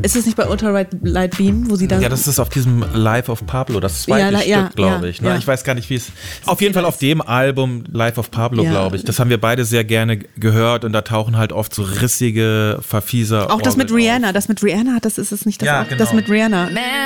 Ist es nicht bei Ultralight Beam, wo sie dann... Ja, das ist auf diesem Life of Pablo, das zweite Stück, glaube ich. Ne? Ja. Ich weiß gar nicht, wie es... Auf jeden Fall auf dem Album Life of Pablo, glaube ich. Das haben wir beide sehr gerne gehört und da tauchen halt oft so rissige, Verfieser... Auch das mit Rihanna. Das mit Rihanna, das ist es nicht. Das, ja, auch, genau. Das mit Rihanna.